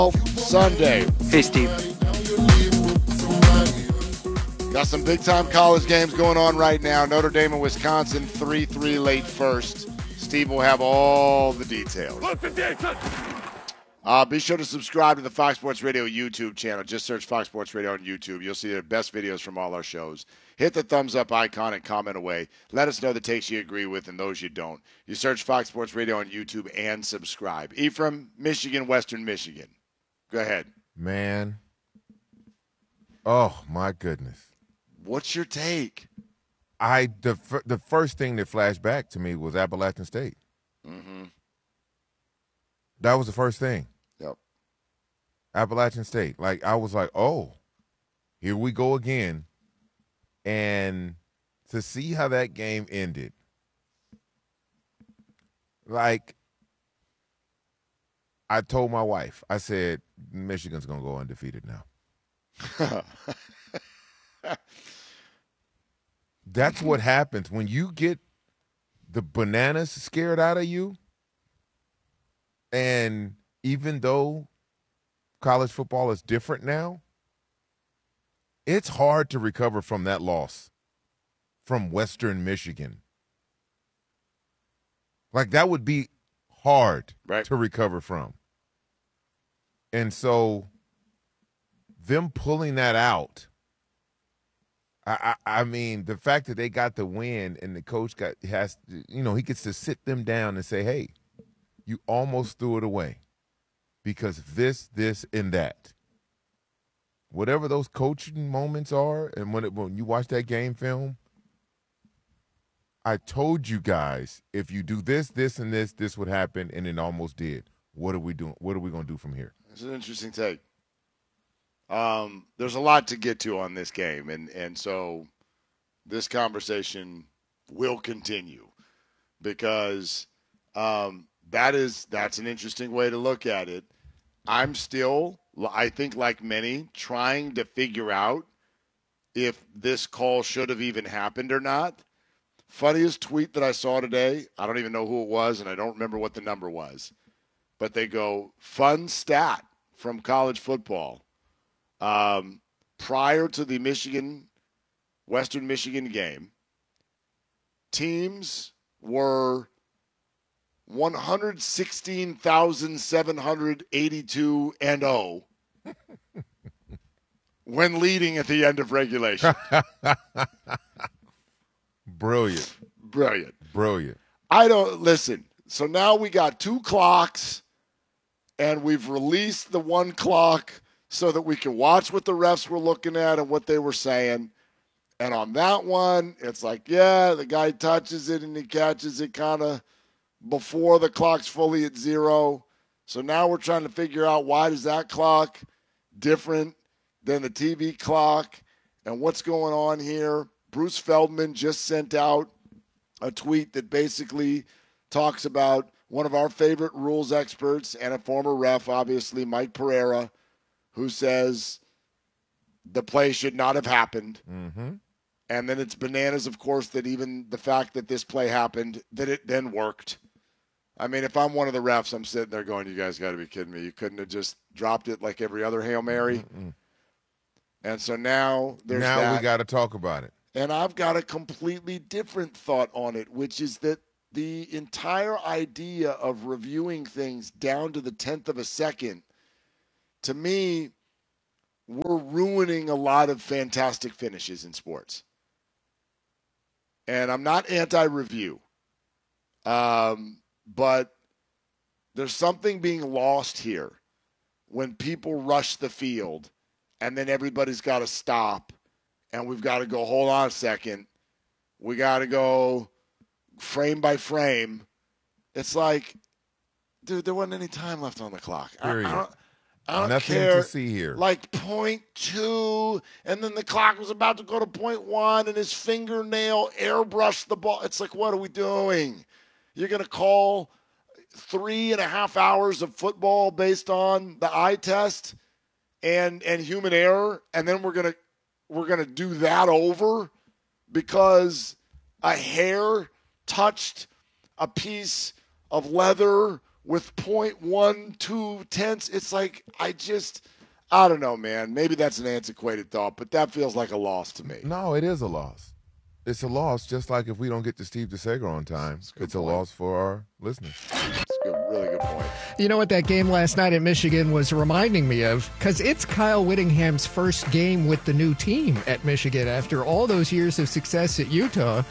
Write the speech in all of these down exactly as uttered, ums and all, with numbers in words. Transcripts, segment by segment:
Sunday. Hey, Steve. Got some big-time college games going on right now. Notre Dame and Wisconsin, three three late first. Steve will have all the details. Uh, be sure to subscribe to the Fox Sports Radio YouTube channel. Just search Fox Sports Radio on YouTube. You'll see the best videos from all our shows. Hit the thumbs up icon and comment away. Let us know the takes you agree with and those you don't. You search Fox Sports Radio on YouTube and subscribe. Ephraim, Michigan, Western Michigan. Go ahead. Man. Oh, my goodness. What's your take? I the the first thing that flashed back to me was Appalachian State. Mm-hmm. That was the first thing. Yep. Appalachian State. Like, I was like, oh, here we go again. And to see how that game ended, like, I told my wife, I said, Michigan's going to go undefeated now. That's what happens when you get the bananas scared out of you. And even though college football is different now, it's hard to recover from that loss from Western Michigan. Like, that would be hard right. to recover from. And so them pulling that out, I, I, I mean, the fact that they got the win and the coach got has, you know, he gets to sit them down and say, hey, you almost threw it away because of this, this, and that. Whatever those coaching moments are, and when, it, when you watch that game film, I told you guys, if you do this, this, and this, this would happen, and it almost did. What are we doing? What are we going to do from here? It's an interesting take. Um, there's a lot to get to on this game, and, and so this conversation will continue because um, that is that's an interesting way to look at it. I'm still, I think like many, trying to figure out if this call should have even happened or not. Funniest tweet that I saw today, I don't even know who it was, and I don't remember what the number was, but they go, fun stat from college football. Um, prior to the Michigan, Western Michigan game, teams were one hundred sixteen thousand seven hundred eighty-two and oh when leading at the end of regulation. Brilliant. Brilliant. Brilliant. I don't – listen, so now we got two clocks, and we've released the one clock so that we can watch what the refs were looking at and what they were saying. And on that one, it's like, yeah, the guy touches it and he catches it kind of before the clock's fully at zero. So now we're trying to figure out why is that clock different than the T V clock and what's going on here. Bruce Feldman just sent out a tweet that basically talks about one of our favorite rules experts and a former ref, obviously, Mike Pereira, who says the play should not have happened. Mm-hmm. And then it's bananas, of course, that even the fact that this play happened, that it then worked. I mean, if I'm one of the refs, I'm sitting there going, you guys got to be kidding me. You couldn't have just dropped it like every other Hail Mary. Mm-mm. And so now there's now that. we got to talk about it. And I've got a completely different thought on it, which is that the entire idea of reviewing things down to the tenth of a second, to me, we're ruining a lot of fantastic finishes in sports. And I'm not anti-review, um, but there's something being lost here when people rush the field and then everybody's got to stop and we've got to go, hold on a second. We got to go frame by frame. It's like, dude, there wasn't any time left on the clock. Period. I, I don't, I don't Nothing care. to see here. Like point two, and then the clock was about to go to point one, and his fingernail airbrushed the ball. It's like, what are we doing? You're going to call three and a half hours of football based on the eye test and and human error, and then we're gonna we're gonna do that over because a hair touched a piece of leather with point one two tenths. It's like, I just, I don't know, man. Maybe that's an antiquated thought, but that feels like a loss to me. No, it is a loss. It's a loss, just like if we don't get to Steve DeSager on time, a it's point. a loss for our listeners. That's a good, really good point. You know what that game last night at Michigan was reminding me of? Because it's Kyle Whittingham's first game with the new team at Michigan after all those years of success at Utah.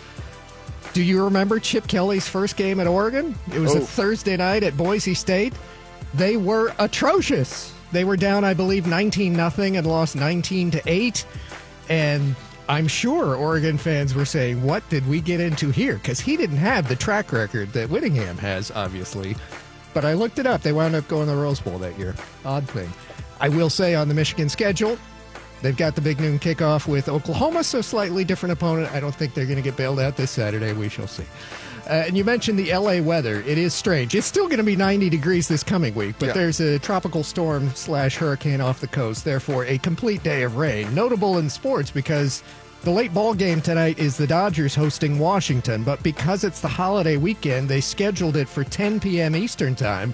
Do you remember Chip Kelly's first game at Oregon? It was oh. a Thursday night at Boise State. They were atrocious. They were down, I believe, nineteen nothing and lost nineteen to eight. And I'm sure Oregon fans were saying, what did we get into here? Because he didn't have the track record that Whittingham has, obviously. But I looked it up. They wound up going to the Rose Bowl that year. Odd thing. I will say on the Michigan schedule, they've got the big noon kickoff with Oklahoma, so slightly different opponent. I don't think they're going to get bailed out this Saturday. We shall see. Uh, and you mentioned the L A weather. It is strange. It's still going to be ninety degrees this coming week, but yeah. there's a tropical storm slash hurricane off the coast. Therefore, a complete day of rain. Notable in sports because the late ball game tonight is the Dodgers hosting Washington, but because it's the holiday weekend, they scheduled it for ten p.m. Eastern time.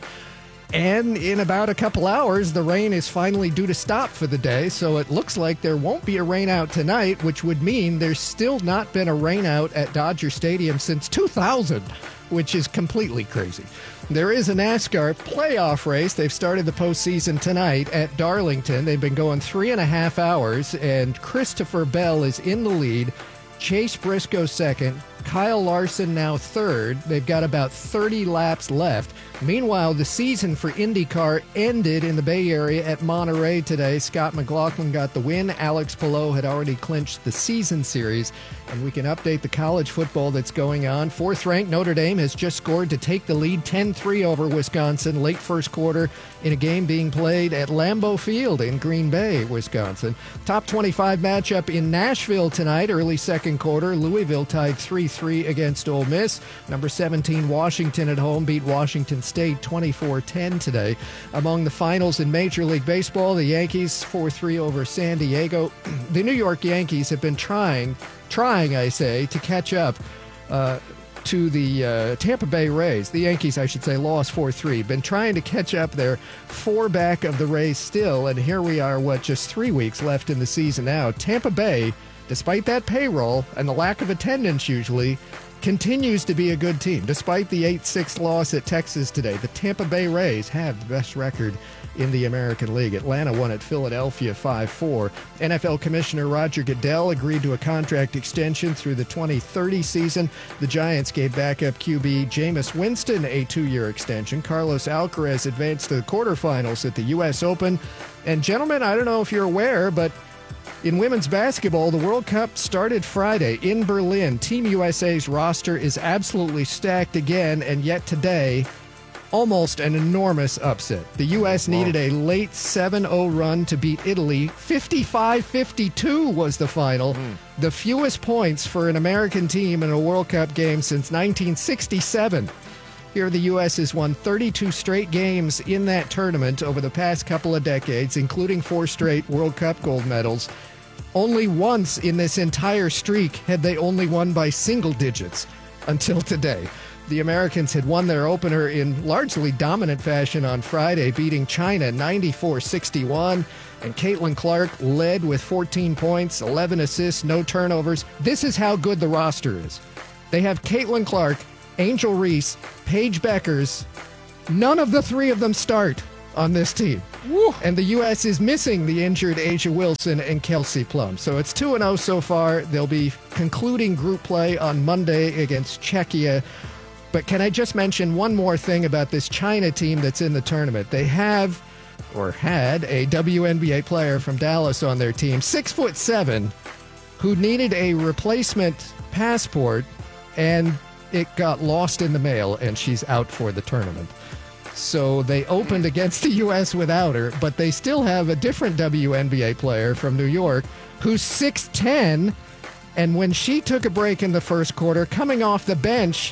And in about a couple hours, the rain is finally due to stop for the day, so it looks like there won't be a rain out tonight, which would mean there's still not been a rain out at Dodger Stadium since two thousand, which is completely crazy. There is a NASCAR playoff race. They've started the postseason tonight at Darlington. They've been going three and a half hours, and Christopher Bell is in the lead. Chase Briscoe second. Kyle Larson now third. They've got about thirty laps left. Meanwhile, the season for IndyCar ended in the Bay Area at Monterey today. Scott McLaughlin got the win. Alex Palou had already clinched the season series. And we can update the college football that's going on. Fourth-ranked Notre Dame has just scored to take the lead ten three over Wisconsin late first quarter in a game being played at Lambeau Field in Green Bay, Wisconsin. Top twenty-five matchup in Nashville tonight, early second quarter. Louisville tied three three against Ole Miss. Number seventeen, Washington at home, beat Washington State twenty-four ten today. Among the finals in Major League Baseball, the Yankees four three over San Diego. The New York Yankees have been trying Trying, I say, to catch up uh, to the uh, Tampa Bay Rays. The Yankees, I should say, lost four three. Been trying to catch up. They're four back of the Rays still, and here we are, what, just three weeks left in the season now. Tampa Bay, despite that payroll and the lack of attendance usually, continues to be a good team. Despite the eight six loss at Texas today, the Tampa Bay Rays have the best record in the American League. Atlanta won at Philadelphia five four. N F L Commissioner Roger Goodell agreed to a contract extension through the twenty thirty season. The Giants gave backup Q B Jameis Winston a two-year extension. Carlos Alcaraz advanced to the quarterfinals at the U S Open. And gentlemen, I don't know if you're aware, but in women's basketball, the World Cup started Friday in Berlin. Team U S A's roster is absolutely stacked again, and yet today, almost an enormous upset. The U S needed a late seven oh run to beat Italy. fifty-five fifty-two was the final. Mm. The fewest points for an American team in a World Cup game since nineteen sixty-seven. Here, the U S has won thirty-two straight games in that tournament over the past couple of decades, including four straight World Cup gold medals. Only once in this entire streak had they only won by single digits until today. The Americans had won their opener in largely dominant fashion on Friday, beating China ninety-four sixty-one. And Caitlin Clark led with fourteen points, eleven assists, no turnovers. This is how good the roster is. They have Caitlin Clark, Angel Reese, Paige Beckers. None of the three of them start on this team. Woo. And the U S is missing the injured Asia Wilson and Kelsey Plum. So it's two and oh so far. They'll be concluding group play on Monday against Czechia. But can I just mention one more thing about this China team that's in the tournament? They have, or had, a W N B A player from Dallas on their team, six foot seven, who needed a replacement passport, and it got lost in the mail, and she's out for the tournament. So they opened against the U S without her, but they still have a different W N B A player from New York who's six ten, and when she took a break in the first quarter, coming off the bench,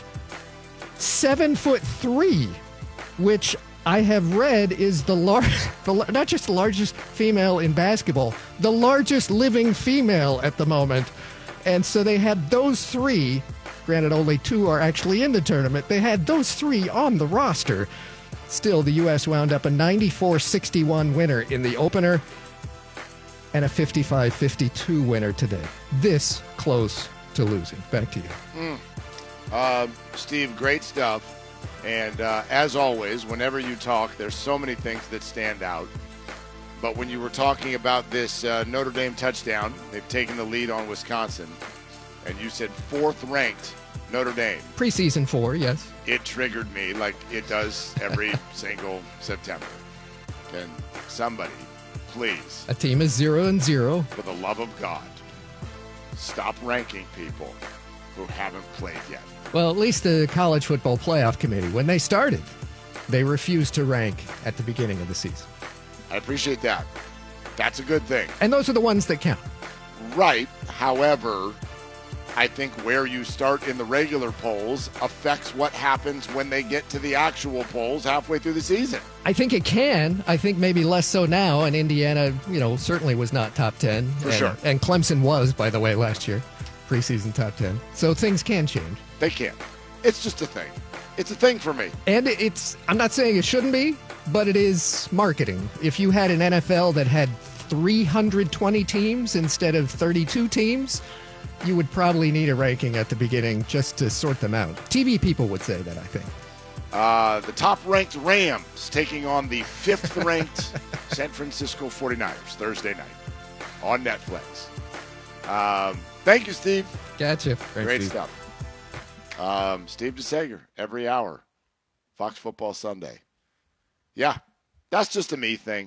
seven foot three, which I have read is the largest, not just the largest female in basketball, the largest living female at the moment. And so they had those three, granted only two are actually in the tournament, they had those three on the roster. Still, the U S wound up a ninety-four sixty-one winner in the opener and a fifty-five fifty-two winner today. This close to losing. Back to you. Mm. Uh, Steve, great stuff. And uh, as always, whenever you talk, there's so many things that stand out. But when you were talking about this uh, Notre Dame touchdown, they've taken the lead on Wisconsin, and you said fourth-ranked Notre Dame. Preseason four, yes. It triggered me like it does every single September. And somebody, please, A team is zero and zero. for the love of God, stop ranking people who haven't played yet. Well, at least the College Football Playoff Committee, when they started, they refused to rank at the beginning of the season. I appreciate that. That's a good thing. And those are the ones that count. Right. However, I think where you start in the regular polls affects what happens when they get to the actual polls halfway through the season. I think it can. I think maybe less so now. And Indiana, you know, certainly was not top ten. For and, sure. And Clemson was, by the way, last year. Preseason top ten. So things can change. They can't. It's just a thing. It's a thing for me. And it's, I'm not saying it shouldn't be, but it is marketing. If you had an N F L that had three hundred twenty teams instead of thirty-two teams, you would probably need a ranking at the beginning just to sort them out. T V people would say that, I think. Uh, the top-ranked Rams taking on the fifth-ranked San Francisco forty-niners Thursday night on Netflix. Um, thank you, Steve. Gotcha. Thanks, Great Steve. stuff. Um, Steve DeSager, every hour. Fox Football Sunday. Yeah, that's just a me thing.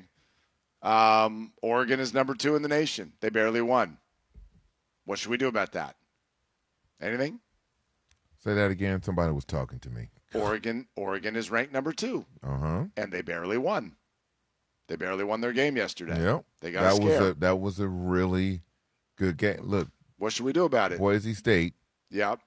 Um, Oregon is number two in the nation. They barely won. What should we do about that? Anything? Say that again. Somebody was talking to me. Oregon, Oregon is ranked number two, Uh huh. and they barely won. They barely won their game yesterday. Yep. They got that a was scare. a that was a really good game. Look, What should we do about it? Boise State. Yep.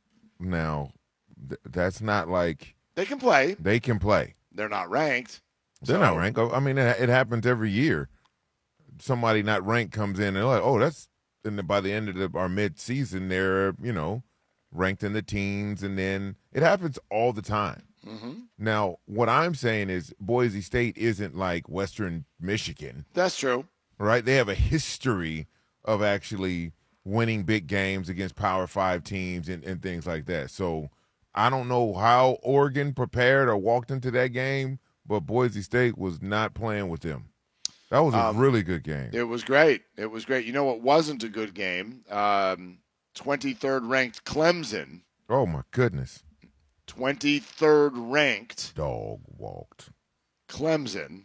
Now, th- that's not like They can play. they can play. They're not ranked. They're So- not ranked. I mean, it, it happens every year. Somebody not ranked comes in and they're like, oh, that's. And then by the end of the, our mid-season, they're you know ranked in the teens, and then it happens all the time. Mm-hmm. Now, what I'm saying is Boise State isn't like Western Michigan, That's true. right? They have a history of actually winning big games against Power Five teams and, and things like that. So I don't know how Oregon prepared or walked into that game, but Boise State was not playing with them. That was a Um, really good game. It was great. It was great. You know what wasn't a good game? Um, twenty-third ranked Clemson. Oh, my goodness. twenty-third ranked Dog walked. Clemson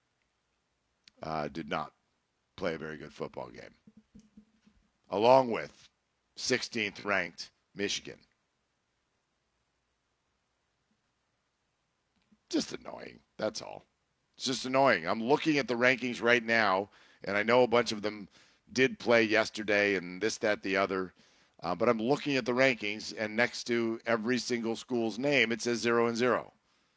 uh, did not play a very good football game, along with sixteenth ranked Michigan. Just annoying. That's all. It's just annoying. I'm looking at the rankings right now, and I know a bunch of them did play yesterday and this, that, the other. Uh, but I'm looking at the rankings, and next to every single school's name, it says zero and zero.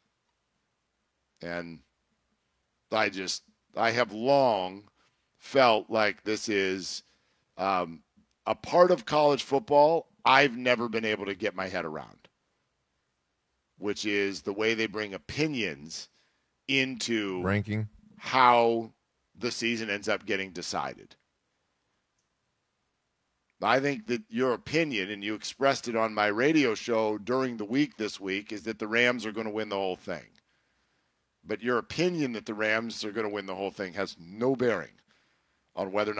And I just, I have long felt like this is um, a part of college football I've never been able to get my head around, which is the way they bring opinions into Ranking? how the season ends up getting decided. I think that your opinion, and you expressed it on my radio show during the week this week, is that the Rams are going to win the whole thing. But your opinion that the Rams are going to win the whole thing has no bearing on whether or not